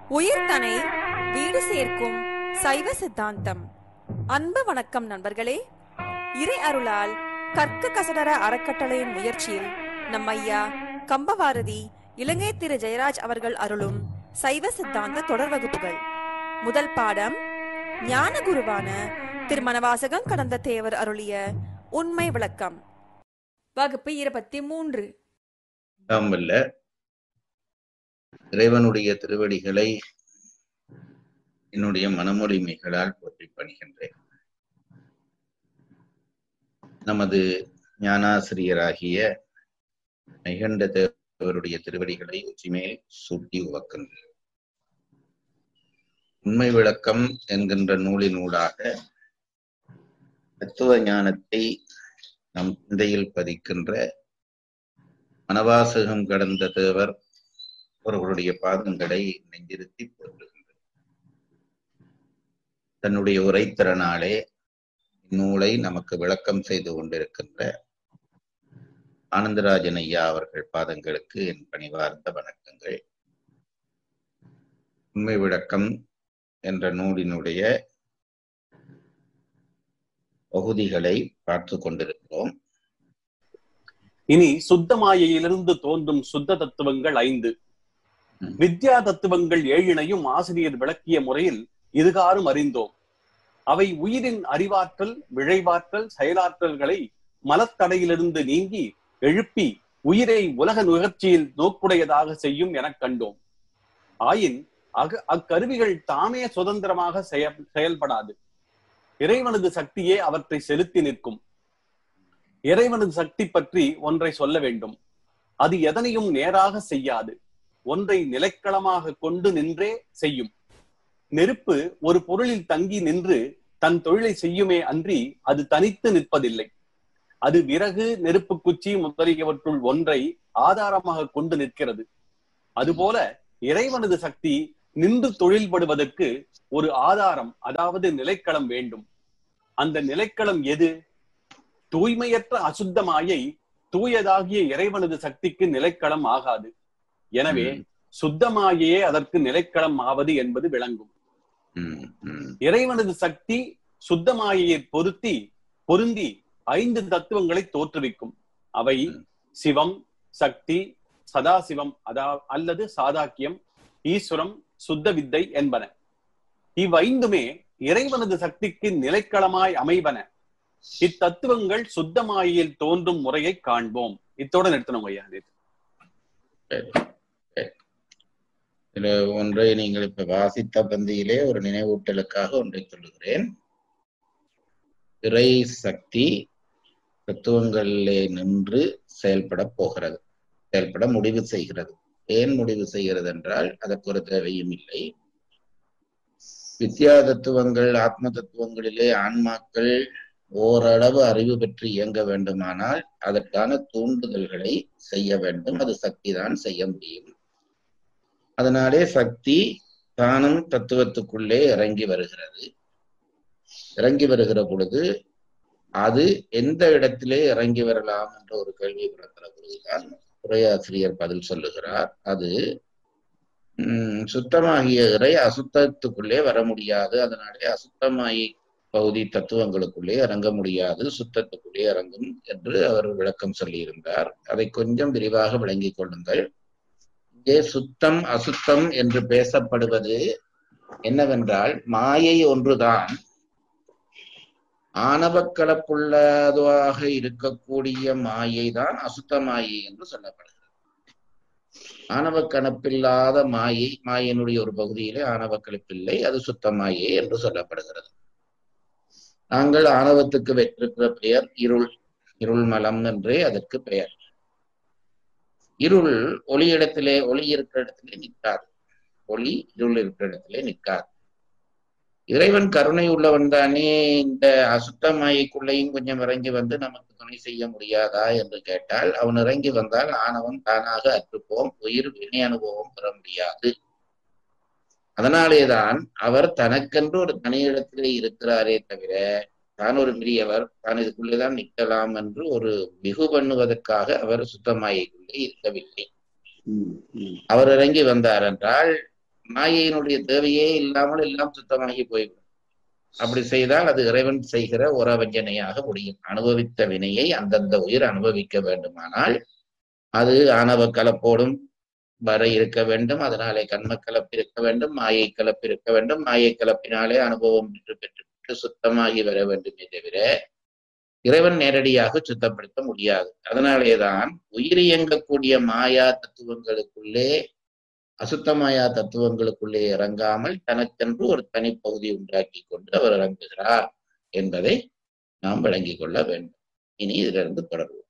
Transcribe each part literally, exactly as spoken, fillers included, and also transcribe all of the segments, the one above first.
உயிர்தனை வீடு சேர்க்கும் சைவ சித்தாந்தம். அன்பு வணக்கம் நண்பர்களே. இறை அருளால் கற்க கசடர அறக்கட்டளையின் முயற்சியில் நம் ஐயா கம்பவாரதி இலங்கை திரு ஜெயராஜ் அவர்கள் அருளும் சைவ சித்தாந்த தொடர் வகுப்புகள். முதல் பாடம் ஞான குருவான திருமணவாசகம் கடந்த தேவர் அருளிய உண்மை விளக்கம். வகுப்பு இருபத்தி மூன்று. இறைவனுடைய திருவடிகளை என்னுடைய மனமொழிமைகளால் போற்றி பணிகின்றேன். நமது ஞானாசிரியராகிய மெய்கண்ட தேவருடைய திருவடிகளை உச்சிமேல் சூட்டி உவக்கின்றேன். உண்மை விளக்கம் என்கின்ற நூலினூடாக தத்துவ ஞானத்தை நம் சிந்தையில் பதிக்கின்ற மனவாசகம் கடந்த தேவர் அவர்களுடைய பாதங்களை நெஞ்சிருத்தி போற்றுகின்றனர். தன்னுடைய உரைத்திறனாலே இந்நூலை நமக்கு விளக்கம் செய்து கொண்டிருக்கின்ற ஆனந்தராஜன் ஐயா அவர்கள் பாதங்களுக்கு என் பணிவார்ந்த வணக்கங்கள். உண்மை விளக்கம் என்ற நூலினுடைய பகுதிகளை பார்த்து கொண்டிருக்கிறோம். இனி சுத்த மாயையிலிருந்து தோன்றும் சுத்த தத்துவங்கள் ஐந்து, வித்யா தத்துவங்கள் ஏழினையும் ஆசிரியர் விளக்கிய முறையில் இதுகாரும் அறிந்தோம். அவை உயிரின் அறிவாற்றல், விழைவாற்றல், செயலாற்றல்களை மலத்தடையிலிருந்து நீங்கி எழுப்பி உயிரை உலக நுகர்ச்சியில் நோக்குடையதாக செய்யும் எனக் கண்டோம். ஆயின் அக அக்கருவிகள் தாமே சுதந்திரமாக செய செயல்படாது. இறைவனது சக்தியே அவற்றை செலுத்தி நிற்கும். இறைவனது சக்தி பற்றி ஒன்றை சொல்ல வேண்டும். அது எதனையும் நேராக செய்யாது. ஒன்றை நிலைக்களமாக கொண்டு நின்றே செய்யும். நெருப்பு ஒரு பொருளில் தங்கி நின்று தன் தொழிலை செய்யுமே அன்றி அது தனித்து நிற்பதில்லை. அது விறகு, நெருப்பு குச்சி முதலியவற்றுள் ஒன்றை ஆதாரமாக கொண்டு நிற்கிறது. அதுபோல இறைவனது சக்தி நின்று தொழில்படுவதற்கு ஒரு ஆதாரம், அதாவது நிலைக்களம் வேண்டும். அந்த நிலைக்களம் எது? தூய்மையற்ற அசுத்த மாயை தூயதாகிய இறைவனது சக்திக்கு நிலைக்களம் ஆகாது. எனவே சுத்தமாயே அதற்கு நிலைக்களம் ஆவது என்பது விளங்கும். இறைவனது சக்தி சுத்தமாயை பொருத்தி பொருந்தி ஐந்து தத்துவங்களை தோற்றுவிக்கும். அவை சிவம், சக்தி, சதாசிவம் அதா அல்லது சாதாக்கியம், ஈஸ்வரம், சுத்த வித்தை என்பன. இவ்வைந்துமே இறைவனது சக்திக்கு நிலைக்களமாய் அமைவன. இத்தத்துவங்கள் சுத்தமாயில் தோன்றும் முறையை காண்போம். இத்தோட நிறுத்தணும் ஐயா. இதுல ஒன்றை நீங்கள் இப்ப வாசித்த பந்தியிலே ஒரு நினைவூட்டலுக்காக ஒன்றை சொல்லுகிறேன். இறை சக்தி தத்துவங்களிலே நின்று செயல்பட போகிறது, செயல்பட முடிவு செய்கிறது. ஏன் முடிவு செய்கிறது என்றால் அதற்கு ஒரு தேவையும் இல்லை. வித்யா தத்துவங்கள், ஆத்ம தத்துவங்களிலே ஆன்மாக்கள் ஓரளவு அறிவு பெற்று இயங்க வேண்டுமானால் அதற்கான தூண்டுதல்களை செய்ய வேண்டும். அது சக்தி தான் செய்ய முடியும். அதனாலே சக்தி தானும் தத்துவத்துக்குள்ளே இறங்கி வருகிறது. இறங்கி வருகிற பொழுது அது எந்த இடத்திலே இறங்கி வரலாம் என்ற ஒரு கேள்வி பிறக்கிற பொழுதுதான் உரையாசிரியர் பதில் சொல்லுகிறார். அது உம் சுத்தமாகிய இறை அசுத்தத்துக்குள்ளே வர முடியாது. அதனாலே அசுத்தமாயி பகுதி தத்துவங்களுக்குள்ளே இறங்க முடியாது, சுத்தத்துக்குள்ளே இறங்கும் என்று அவர் விளக்கம் சொல்லியிருந்தார். அதை கொஞ்சம் விரிவாக விளங்கிக் கொள்ளுங்கள். இங்கே சுத்தம் அசுத்தம் என்று பேசப்படுவது என்னவென்றால், மாயை ஒன்றுதான் ஆணவ கலப்புள்ளதாக இருக்கக்கூடிய மாயை தான் அசுத்த மாயை என்று சொல்லப்படுகிறது. ஆணவ கணப்பில்லாத மாயை, மாயினுடைய ஒரு பகுதியிலே ஆணவ கலப்பில்லை, அது சுத்த மாயை என்று சொல்லப்படுகிறது. நாங்கள் ஆணவத்துக்கு வைத்திருக்கிற பெயர் இருள், இருள் மலம் என்றே அதற்கு பெயர். இருள் ஒளி இடத்திலே, ஒளி இருக்கிற இடத்திலே நிற்காது. ஒளி இருள் இருக்கிற இடத்திலே நிற்காது. இறைவன் கருணை உள்ளவன் தானே இந்த அசுத்தமாய்க்குள்ளேயும் கொஞ்சம் இறங்கி வந்து நமக்கு துணை செய்ய முடியாதா என்று கேட்டால், அவன் இறங்கி வந்தால் ஆணவம் தானாக அற்றுப்போம், உயிர் வினை அனுபவம் பெற முடியாது. அதனாலேதான் அவர் தனக்கென்று ஒரு தனியிடத்திலே இருக்கிறாரே தவிர தான் ஒரு பெரியவர், தான் இதுக்குள்ளேதான் நிற்கலாம் என்று ஒரு மிகு பண்ணுவதற்காக அவர் சுத்தமாய்க்குள்ளே இருக்கவில்லை. அவர் இறங்கி வந்தார் என்றால் மாயையினுடைய தேவையே இல்லாமல் எல்லாம் சுத்தமாகி போய்விடும். அப்படி செய்தால் அது இறைவன் செய்கிற உறவஞ்சனையாக முடியும். அனுபவித்த வினையை அந்தந்த உயிர் அனுபவிக்க வேண்டுமானால் அது ஆணவ கலப்போடும் வர இருக்க வேண்டும். அதனாலே கண்ம கலப்பு இருக்க வேண்டும், மாயை கலப்பு இருக்க வேண்டும். மாயை கலப்பினாலே அனுபவம் பெற்று பெற்று பெற்று சுத்தமாகி வர வேண்டுமே தவிர இறைவன் நேரடியாக சுத்தப்படுத்த முடியாது. அதனாலேதான் உயிர் இயங்கக்கூடிய மாயா தத்துவங்களுக்குள்ளே அசுத்த மாயா தத்துவங்களுக்குள்ளே இறங்காமல் தனக்கென்று ஒரு தனிப்பகுதி உண்டாக்கி கொண்டு அவர் இறங்குகிறார் என்பதை நாம் விளங்கிக் கொள்ள வேண்டும். இனி இதிலிருந்து தொடர்வோம்.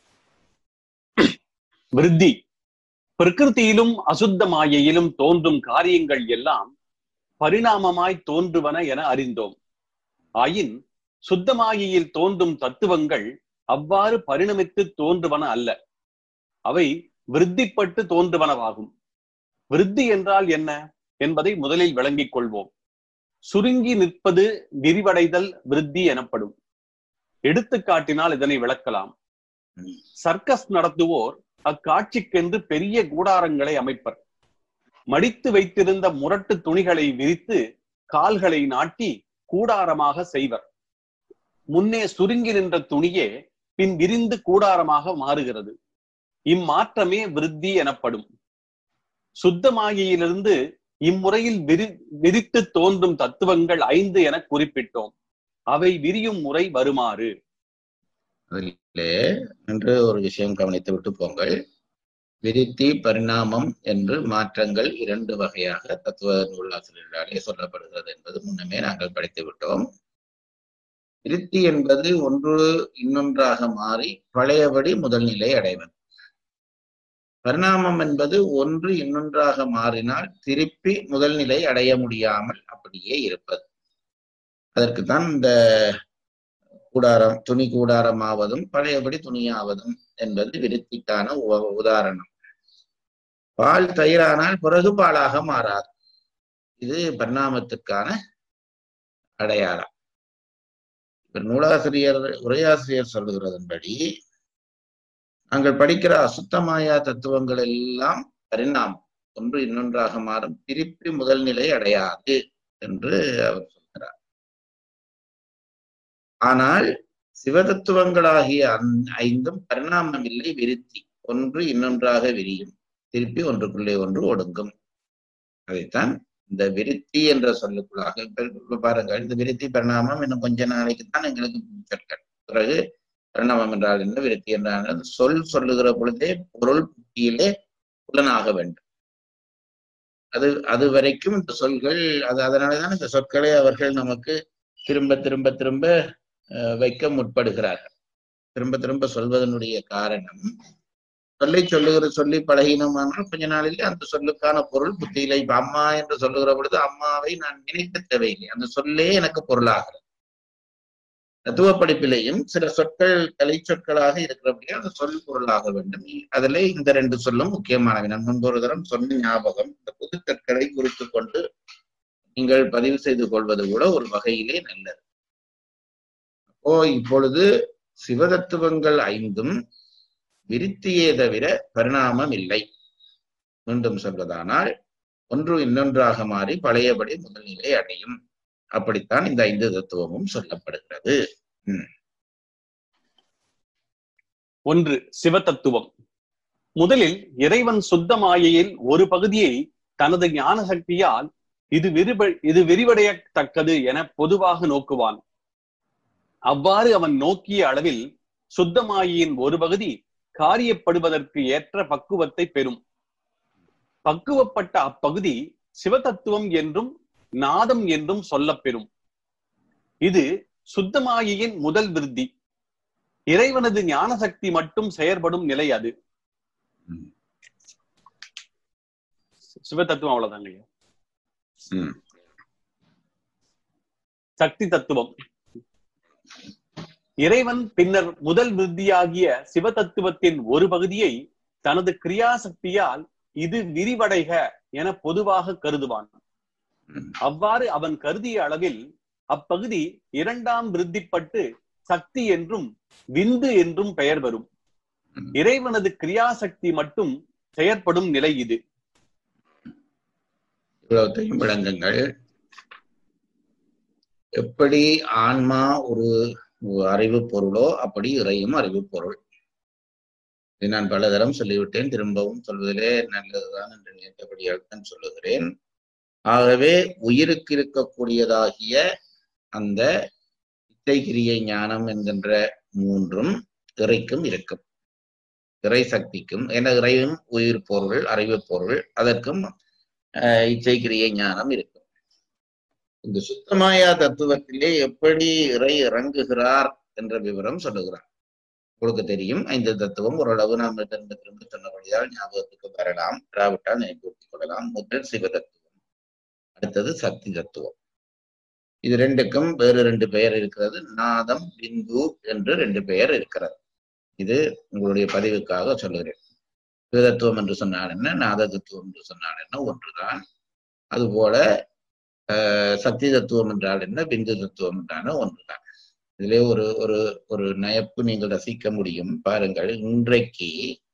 விருத்தி. பிரகிருதியிலும் அசுத்த மாயையிலும் தோன்றும் காரியங்கள் எல்லாம் பரிணாமமாய் தோன்றுவன என அறிந்தோம். ஆயின் சுத்த மாயையில் தோன்றும் தத்துவங்கள் அவ்வாறு பரிணமித்து தோன்றுவன அல்ல, அவை விருத்திப்பட்டு தோன்றுவனவாகும். விருத்தி என்றால் என்ன என்பதை முதலில் விளங்கிக் கொள்வோம். சுருங்கி நிற்பது விரிவடைதல் விருத்தி எனப்படும். எடுத்துக்காட்டினால் இதனை விளக்கலாம். சர்க்கஸ் நடத்துவோர் அக்காட்சிக்கென்று பெரிய கூடாரங்களை அமைப்பர். மடித்து வைத்திருந்த முரட்டு துணிகளை விரித்து கால்களை நாட்டி கூடாரமாக செய்வர். முன்னே சுருங்கி நின்ற துணியே பின் விரிந்து கூடாரமாக மாறுகிறது. இம்மாற்றமே விருத்தி எனப்படும். சுத்தமாகியிலிருந்து இம்முறையில் விரி விரித்து தோன்றும் தத்துவங்கள் ஐந்து என குறிப்பிட்டோம். அவை விரியும் முறை வருமாறு. அதிலே என்று ஒரு விஷயம் கவனித்து விட்டு போங்கள். விருத்தி பரிணாமம் என்று மாற்றங்கள் இரண்டு வகையாக தத்துவ நூலாசிரியர்களாலே சொல்லப்படுகிறது என்பது முன்னமே நாங்கள் படித்து விட்டோம். விருத்தி என்பது ஒன்று இன்னொன்றாக மாறி பழையபடி முதல் நிலை அடைவது. பரிணாமம் என்பது ஒன்று இன்னொன்றாக மாறினால் திருப்பி முதல் நிலை அடைய முடியாமல் அப்படியே இருப்பது. அதற்குத்தான் இந்த கூடாரம் துணி கூடாரமாவதும் பழையபடி துணியாவதும் என்பது விருத்திக்கான உதாரணம். பால் தயிரானால் பிறகு பாலாக மாறாது. இது பரிணாமத்துக்கான அடையாளம். இப்ப நூலாசிரியர் உரையாசிரியர் சொல்லுகிறதன்படி நாங்கள் படிக்கிற அசுத்தமாயா தத்துவங்கள் எல்லாம் பரிணாமம், ஒன்று இன்னொன்றாக மாறும், திருப்பி முதல் நிலை அடையாது என்று அவர் சொல்கிறார். ஆனால் சிவதத்துவங்களாகிய ஐந்தும் பரிணாமம் இல்லை, விருத்தி. ஒன்று இன்னொன்றாக விரியும், திருப்பி ஒன்றுக்குள்ளே ஒன்று ஒடுங்கும். அதைத்தான் இந்த விருத்தி என்ற சொல்லுக்குள்ளாக பாருங்கள். இந்த விருத்தி பரிணாமம் இன்னும் கொஞ்ச நாளைக்கு தான் எங்களுக்கு சொற்கள். பிறகு பரிணாமம் என்றால் என்ன, விருத்தி என்றால் சொல் சொல்லுகிற பொழுதே பொருள் புத்தியிலே புலனாக வேண்டும். அது அது வரைக்கும் இந்த சொல்கள் அது அதனாலதான் இந்த சொற்களை அவர்கள் நமக்கு திரும்ப திரும்ப திரும்ப வைக்க முற்படுகிறார்கள். திரும்ப திரும்ப சொல்வதனுடைய காரணம், சொல்லை சொல்லுகிற சொல்லி பழகினோமானால் கொஞ்ச நாளிலே அந்த சொல்லுக்கான பொருள் புத்தியில. இப்ப அம்மா என்று சொல்லுகிற பொழுது அம்மாவை நான் நினைக்க தேவையில்லை, அந்த சொல்லே எனக்கு பொருளாகிறது. தத்துவ படிப்பிலேயும் சில சொற்கள் கலை சொற்களாக இருக்கிறபடியே அந்த சொல் பொருளாக வேண்டும். அதுல இந்த ரெண்டு சொல்லும் முக்கியமானவை. நான் முன்பொரு தரம் சொன்ன ஞாபகம், இந்த புது சொற்களை குறித்து கொண்டு நீங்கள் பதிவு செய்து கொள்வது கூட ஒரு வகையிலே நல்லது. அப்போ இப்பொழுது சிவதத்துவங்கள் ஐந்தும் விருத்தியே தவிர பரிணாமம் இல்லை. மீண்டும் சொல்வதானால் ஒன்று இன்னொன்றாக மாறி பழையபடி முதல்நிலை அடையும். அப்படித்தான் இந்த ஐந்து தத்துவமும் சொல்லப்படுகிறது. ஒன்று சிவதத்துவம். முதலில் இறைவன் சுத்த மாயையில் ஒரு பகுதியை தனது ஞான சக்தியால் இது விரிவ இது விரிவடையத்தக்கது என பொதுவாக நோக்குவான். அவ்வாறு அவன் நோக்கிய அளவில் சுத்த மாயையின் ஒரு பகுதி காரியப்படுவதற்கு ஏற்ற பக்குவத்தை பெறும். பக்குவப்பட்ட அப்பகுதி சிவதத்துவம் என்றும் நாதம் என்றும் சொல்லப்பெறும். இது சுத்தமாயின் முதல் விருத்தி. இறைவனது ஞான சக்தி மட்டும் செயற்படும் நிலை அது. சிவதத்துவம் அவ்வளவுதாங்க. சக்தி தத்துவம். இறைவன் பின்னர் முதல் விருத்தியாகிய சிவதத்துவத்தின் ஒரு பகுதியை தனது கிரியாசக்தியால் இது விரிவடைக என பொதுவாக கருதுவான். அவ்வாறு அவன் கருதிய அளவில் அப்பகுதி இரண்டாம் விருத்திப்பட்டு சக்தி என்றும் விந்து என்றும் பெயர் வரும். இறைவனது கிரியாசக்தி மட்டும் செயற்படும் நிலை இது. இவ்வளவுத்தையும் விளங்குங்கள். எப்படி ஆன்மா ஒரு அறிவு பொருளோ அப்படி இறையும் அறிவு பொருள். இதை நான் பலதரம் சொல்லிவிட்டேன், திரும்பவும் சொல்வதிலே நல்லதுதான் என்று நினைத்தபடியால்தான் சொல்லுகிறேன். ஆகவே உயிருக்கு இருக்கக்கூடியதாகிய அந்த இச்சைக்கிரியை ஞானம் என்கின்ற மூன்றும் இறைக்கும் இருக்கும். இறை சக்திக்கும், என இறையும் உயிர் பொருள் அறிவு பொருள், அதற்கும் அஹ் இச்சைக்கிரியை ஞானம் இருக்கும். இந்த சுத்தமாயா தத்துவத்திலே எப்படி இறை இறங்குகிறார் என்ற விவரம் சொல்லுகிறார். உங்களுக்கு தெரியும், ஐந்து தத்துவம் ஓரளவு நாம் திரும்ப திரும்ப சொன்னபடியால் ஞாபகத்துக்கு வரலாம், ராவிட்டால் நினைப்பூட்டிக் கொள்ளலாம். முதல் சிவ தத்துவம், அடுத்தது சக்தி தத்துவம். இது ரெண்டுக்கும் வேறு ரெண்டு பெயர் இருக்கிறது. நாதம், பிந்து என்று ரெண்டு பெயர் இருக்கிறது. இது உங்களுடைய பதிவுக்காக சொல்லுகிறேன். சிவ தத்துவம் என்று சொன்னால் என்ன, நாத தத்துவம் என்று சொன்னால் என்ன ஒன்றுதான். அதுபோல அஹ் சக்தி தத்துவம் என்றால் என்ன, பிந்து தத்துவம் என்றான ஒன்றுதான். இதிலே ஒரு ஒரு ஒரு நயப்பு நீங்கள் ரசிக்க முடியும். பாருங்கள், இன்றைக்கு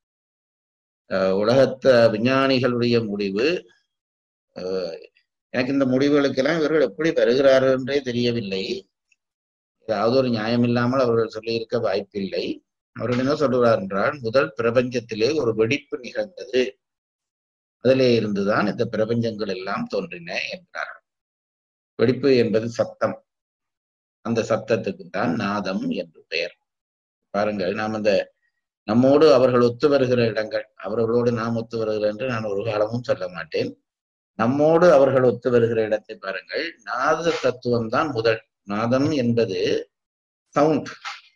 அஹ் உலகத்த விஞ்ஞானிகளுடைய முடிவு, அஹ் எனக்கு இந்த முடிவுகளுக்கெல்லாம் இவர்கள் எப்படி வருகிறார்கள் என்றே தெரியவில்லை. ஏதாவது ஒரு நியாயம் இல்லாமல் அவர்கள் சொல்லியிருக்க வாய்ப்பில்லை. அவர்கள் என்ன சொல்லுகிறார் என்றால், முதல் பிரபஞ்சத்திலே ஒரு வெடிப்பு நிகழ்ந்தது, அதிலே இருந்துதான் இந்த பிரபஞ்சங்கள் எல்லாம் தோன்றின என்கிறார்கள். வெடிப்பு என்பது சத்தம், அந்த சத்தத்துக்கு தான் நாதம் என்று பெயர். பாருங்கள், நாம் அந்த நம்மோடு அவர்கள் ஒத்து வருகிற இடங்கள், அவர்களோடு நாம் ஒத்து வருகிற என்று நான் ஒரு காலமும் சொல்ல மாட்டேன். நம்மோடு அவர்கள் ஒத்து வருகிற இடத்தை பாருங்கள். நாத தத்துவம் தான் முதல். நாதம் என்பது சவுண்ட்.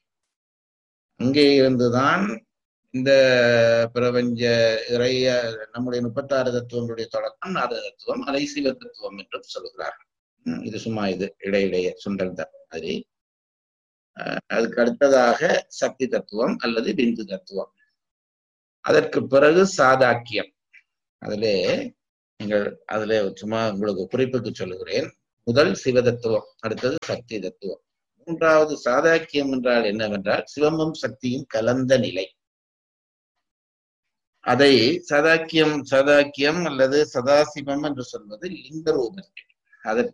அங்கே இருந்துதான் இந்த பிரபஞ்ச இறைய நம்முடைய முப்பத்தாறு தத்துவங்களுடைய தொடக்கம் நாத தத்துவம், அதை சிவ தத்துவம் என்று சொல்கிறார்கள். இது சும்மா இது இடையிடையே சுண்டல் தான் மாதிரி. அதுக்கு அடுத்ததாக சக்தி தத்துவம் அல்லது பிந்து தத்துவம். அதற்கு பிறகு சாதாக்கியம். அதிலே நீங்கள் அதிலே சும்மா உங்களுக்கு குறிப்புக்கு சொல்லுகிறேன். முதல் சிவ தத்துவம், அடுத்தது சக்தி தத்துவம். மூன்றாவது சாதாக்கியம் என்றால் என்னவென்றால் சிவமும் சக்தியும் கலந்த நிலை. அதை சதாக்கியம் சதாக்கியம் அல்லது சதாசிவம் என்று சொல்வது லிங்க ரூபத்தில். அதற்கு